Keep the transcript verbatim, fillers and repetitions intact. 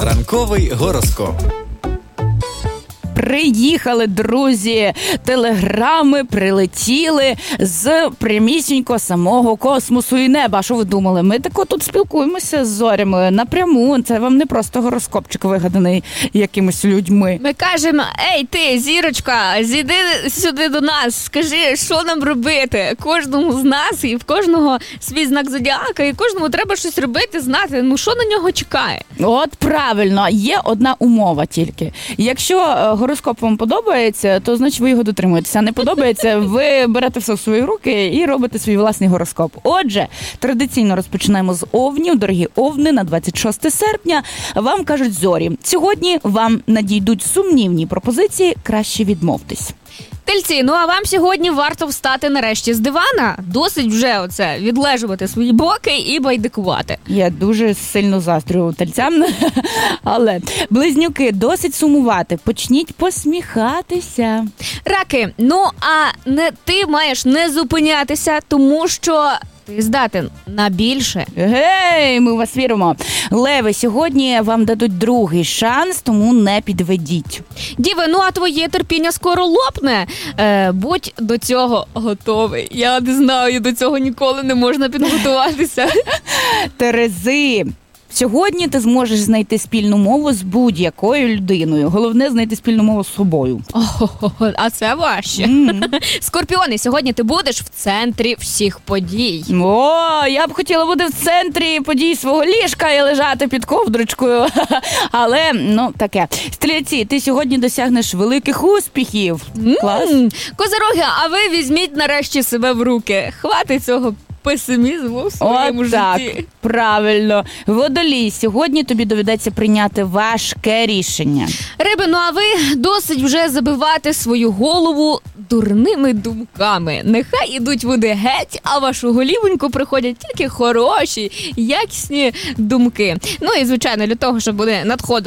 Ранковий гороскоп. Приїхали, друзі, телеграми прилетіли з прямісінько самого космосу і неба. Що ви думали? Ми тако тут спілкуємося з зорями напряму. Це вам не просто гороскопчик вигаданий якимись людьми. Ми кажемо: ей ти, зірочка, зійди сюди до нас, скажи, що нам робити. Кожному з нас і в кожного свій знак зодіака, і кожному треба щось робити, знати, ну що на нього чекає. От правильно, є одна умова тільки. Якщо гороскоп вам подобається, то значить ви його дотримуєтеся. А не подобається, ви берете все в свої руки і робите свій власний гороскоп. Отже, традиційно розпочинаємо з овнів. Дорогі овни, на двадцять шосте серпня вам кажуть зорі. Сьогодні вам надійдуть сумнівні пропозиції, краще відмовтесь. Тельці, ну а вам сьогодні варто встати нарешті з дивана. Досить вже оце відлежувати свої боки і байдикувати. Я дуже сильно заздрю тельцям, але близнюки, досить сумувати. Почніть посміхатися. Раки, ну а не ти маєш не зупинятися, тому що ти здатен на більше. Гей, ми у вас віримо. Леви, сьогодні вам дадуть другий шанс, тому не підведіть. Діви, ну а твоє терпіння скоро лопне. Е, будь до цього готовий. Я не знаю, до цього ніколи не можна підготуватися. Терези, сьогодні ти зможеш знайти спільну мову з будь-якою людиною. Головне – знайти спільну мову з собою. О, а це важче. Mm. Скорпіони, сьогодні ти будеш в центрі всіх подій. О, я б хотіла бути в центрі подій свого ліжка і лежати під ковдрочкою. Але, ну, таке. Стрільці, ти сьогодні досягнеш великих успіхів. Клас. Mm. Козироги, а ви візьміть нарешті себе в руки. Хватить цього песимізму в своєму О, так, житті. правильно. Водолій, сьогодні тобі доведеться прийняти важке рішення. Риби, ну а ви досить вже забивати свою голову дурними думками. Нехай ідуть вони геть, а в вашу голівоньку приходять тільки хороші, якісні думки. Ну і, звичайно, для того, щоб вони надходили